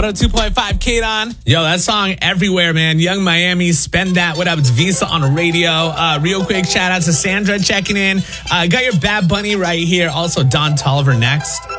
102.5 Kadon. Yo, that song everywhere, man. Young Miami, Spend That. What up? It's Visa on radio. Real quick, shout out to Sandra checking in. Got your Bad Bunny right here. Also, Don Tolliver next.